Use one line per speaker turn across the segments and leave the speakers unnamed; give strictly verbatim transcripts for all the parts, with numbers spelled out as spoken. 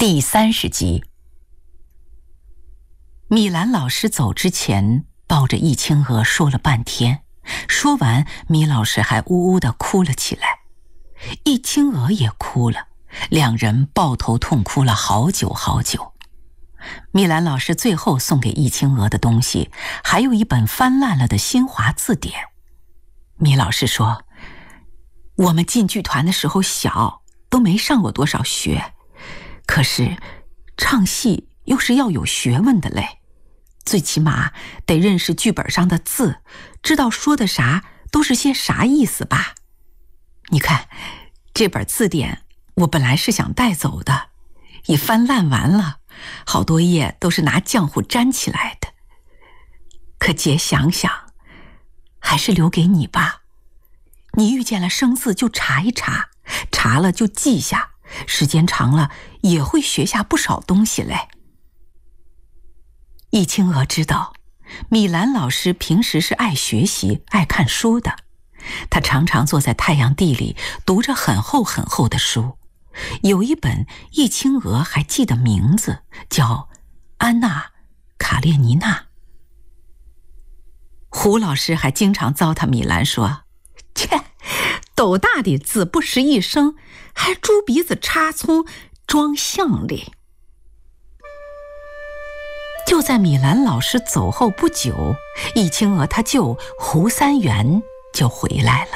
第三十集。米兰老师走之前抱着易清娥说了半天，说完米老师还呜呜地哭了起来，易清娥也哭了，两人抱头痛哭了好久好久。米兰老师最后送给易清娥的东西还有一本翻烂了的新华字典。米老师说，我们进剧团的时候小，都没上过多少学，可是唱戏又是要有学问的嘞，最起码得认识剧本上的字，知道说的啥都是些啥意思吧。你看这本字典我本来是想带走的，一翻烂完了，好多页都是拿浆糊粘起来的，可姐想想还是留给你吧，你遇见了生字就查一查，查了就记下，时间长了也会学下不少东西嘞。易清娥知道米兰老师平时是爱学习爱看书的，他常常坐在太阳地里读着很厚很厚的书，有一本易清娥还记得名字，叫安娜·卡列尼娜。胡老师还经常糟蹋米兰说，切，斗大的字不识一声，还猪鼻子插葱装像哩。就在米兰老师走后不久，易清娥他舅胡三元就回来了。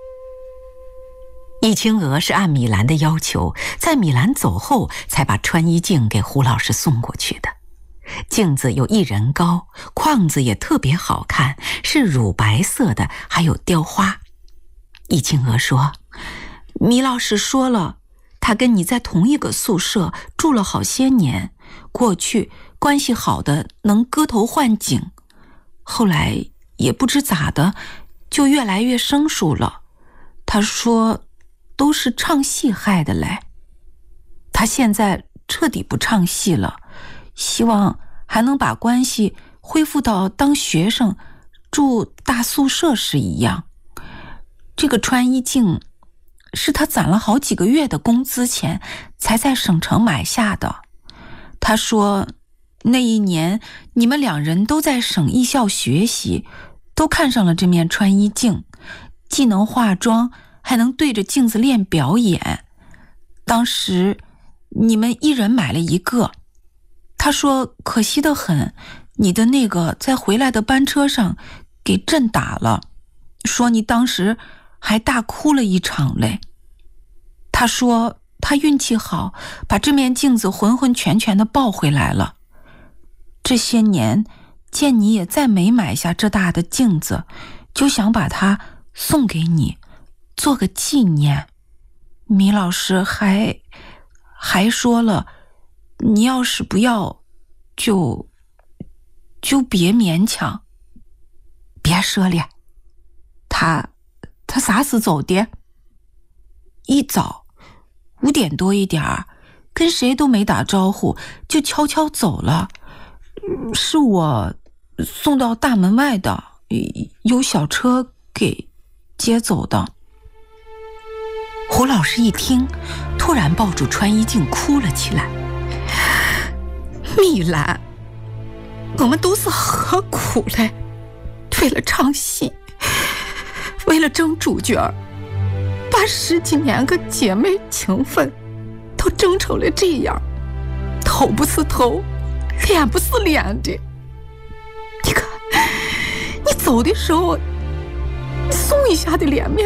易清娥是按米兰的要求，在米兰走后才把穿衣镜给胡老师送过去的。镜子有一人高，框子也特别好看，是乳白色的，还有雕花。易清娥说，米老师说了，他跟你在同一个宿舍住了好些年，过去关系好的能割头换颈，后来也不知咋的就越来越生疏了。他说都是唱戏害的嘞，他现在彻底不唱戏了，希望还能把关系恢复到当学生住大宿舍时一样。这个穿衣镜是他攒了好几个月的工资钱才在省城买下的。他说那一年你们两人都在省艺校学习，都看上了这面穿衣镜，既能化妆还能对着镜子练表演。当时你们一人买了一个，他说可惜得很，你的那个在回来的班车上给震打了，说你当时还大哭了一场嘞。他说他运气好，把这面镜子浑浑全全的抱回来了。这些年见你也再没买下这大的镜子，就想把它送给你做个纪念。米老师还还说了，你要是不要就就别勉强，别说了。他他啥时走的？一早五点多一点儿，跟谁都没打招呼就悄悄走了，是我送到大门外的，有小车给接走的。胡老师一听，突然抱住穿衣镜哭了起来。米兰，我们都是何苦嘞？为了唱戏，为了争主角，把十几年个姐妹情分都争成了这样，头不是头，脸不是脸的。你看，你走的时候送一下的脸面